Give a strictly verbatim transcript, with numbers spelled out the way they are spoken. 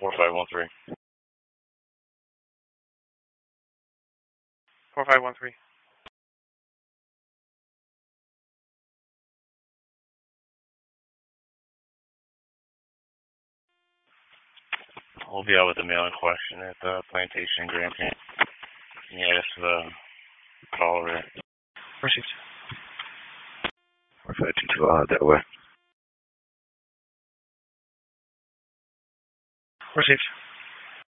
Four five one three. Four five one three. We'll be out with the mailing question at the plantation Grand Pan. Yeah, that's the call over there. Received. Four five two two. I'll head that way. Received.